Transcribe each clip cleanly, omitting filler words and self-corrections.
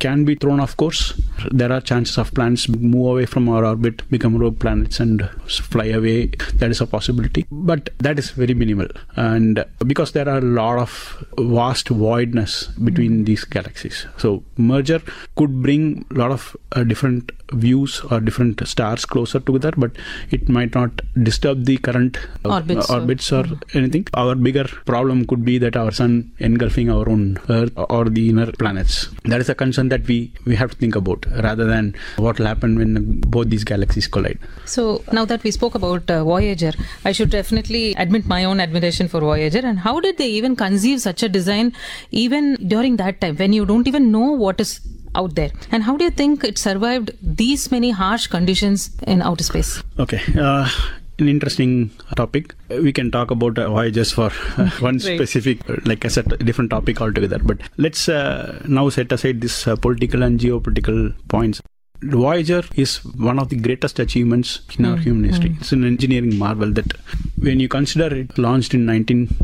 can be thrown off course. There are chances of planets move away from our orbit, become rogue planets and fly away. That is a possibility, but that is very minimal. And because there are a lot of vast voidness between these galaxies, so merger could bring a lot of different views or different stars closer together, but it might not disturb the current orbits or anything. Our bigger problem could be that our sun engulfing our own Earth or the inner planets. That is a concern that we have to think about, rather than what will happen when both these galaxies collide. So now that we spoke about Voyager, I should definitely admit my own admiration for Voyager. And how did they even conceive such a design even during that time when you don't even know what is out there? And how do you think it survived these many harsh conditions in outer space? Okay. An interesting topic. We can talk about Voyagers for one specific, like I said, a different topic altogether. But let's now set aside this political and geopolitical points. Voyager is one of the greatest achievements in our human history. It's an engineering marvel that when you consider it launched in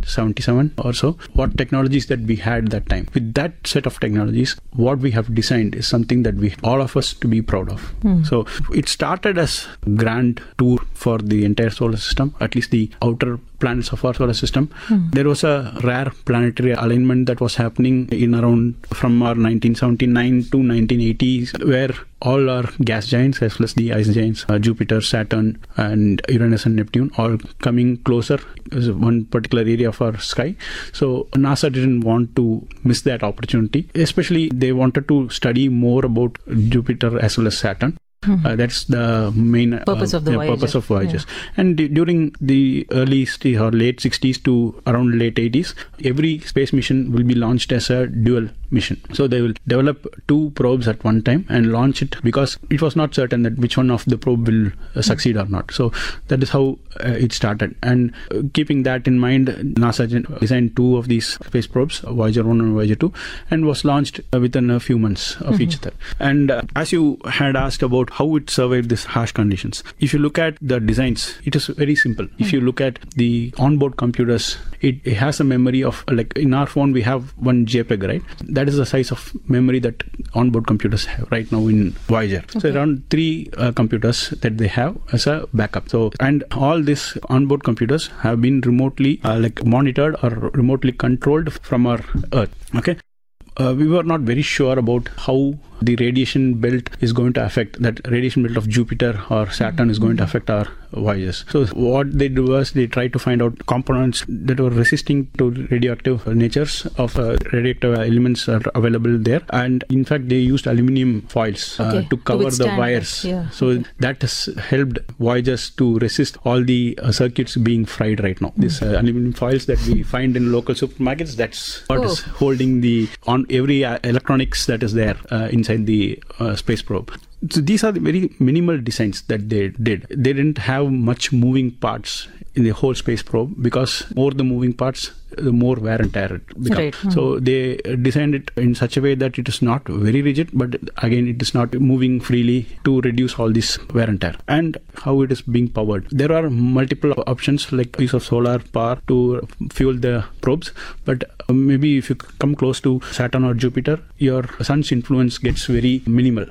1977 or so, what technologies that we had that time. With that set of technologies, what we have designed is something that we all of us to be proud of. So it started as a grand tour for the entire solar system, at least the outer planets of our solar system. There was a rare planetary alignment that was happening in around from our 1979 to 1980s, where all our gas giants as well as the ice giants, Jupiter, Saturn and Uranus and Neptune, all coming closer as one particular area of our sky. So NASA didn't want to miss that opportunity. Especially they wanted to study more about Jupiter as well as Saturn. That's the main purpose of Voyagers. And during the early or late 60s to around late 80s, every space mission will be launched as a dual mission. So they will develop two probes at one time and launch it, because it was not certain that which one of the probe will succeed or not. So that is how it started. And keeping that in mind, NASA designed two of these space probes, Voyager 1 and Voyager 2, and was launched within a few months of each other. And as you had asked about how it survived these harsh conditions, if you look at the designs, it is very simple. If you look at the onboard computers, it has a memory of, like in our phone we have one JPEG, right? That is the size of memory that onboard computers have right now in Voyager. So around 3 computers that they have as a backup. So, and all these onboard computers have been remotely monitored or remotely controlled from our Earth. Okay. We were not very sure about how the radiation belt is going to affect, that radiation belt of Jupiter or Saturn is going to affect our Voyagers. So what they do was they try to find out components that were resisting to radioactive natures of radioactive elements are available there. And in fact, they used aluminum foils to cover the wires. So that has helped Voyagers to resist all the circuits being fried right now. These aluminum foils that we find in local supermarkets, that's what is holding on every electronics that is there inside the space probe. So these are the very minimal designs that they did. They didn't have much moving parts in the whole space probe, because more the moving parts, the more wear and tear it becomes. So they designed it in such a way that it is not very rigid, but again it is not moving freely to reduce all this wear and tear. And how it is being powered. There are multiple options, like use of solar power to fuel the probes, but maybe if you come close to Saturn or Jupiter, your sun's influence gets very minimal.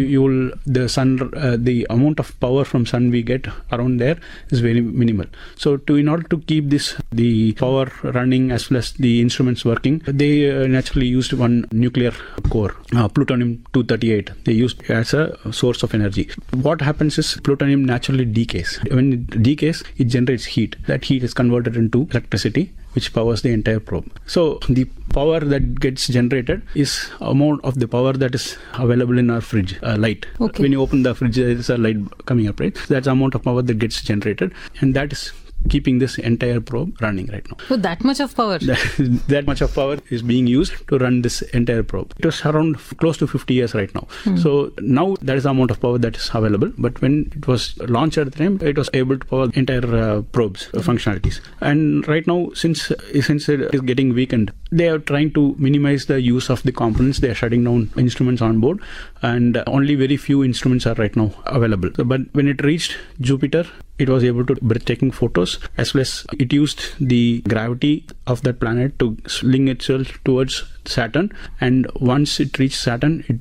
The amount of power from sun we get around there is very minimal. So in order to keep the power running as well as the instruments working, they naturally used one nuclear core, plutonium-238. They used as a source of energy. What happens is plutonium naturally decays. When it decays, it generates heat. That heat is converted into electricity, which powers the entire probe. So the power that gets generated is amount of the power that is available in our fridge, light. When you open the fridge, there is a light coming up, right? So that's the amount of power that gets generated, and that is keeping this entire probe running right now. So that much of power? That much of power is being used to run this entire probe. It was around close to 50 years right now. So now that is the amount of power that is available. But when it was launched at the time, it was able to power the entire probe's functionalities. And right now, since it is getting weakened, they are trying to minimize the use of the components. They are shutting down instruments on board, and only very few instruments are right now available. So, but when it reached Jupiter, it was able to breathtaking photos, as well as it used the gravity of that planet to sling itself towards Saturn. And once it reached Saturn, it